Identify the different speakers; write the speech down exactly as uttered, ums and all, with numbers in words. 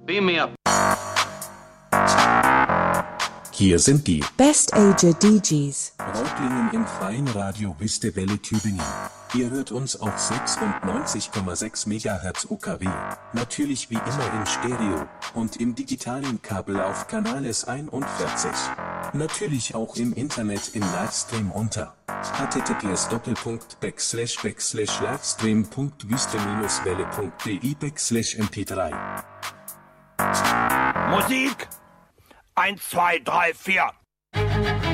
Speaker 1: Beam me up.
Speaker 2: Hier sind die
Speaker 3: Best Ager D Js.
Speaker 2: Reutlingen im freien Radio Wüste Welle Tübingen. Ihr hört uns auf sechsundneunzig Komma sechs Megahertz U K W, natürlich wie immer in Stereo und im digitalen Kabel auf Kanal S einundvierzig. Natürlich auch im Internet im Livestream unter https doppelpunkt backslash backslash livestream punkt wüste welle punkt de backslash M P drei.
Speaker 4: Musik! Eins, zwei, drei, vier.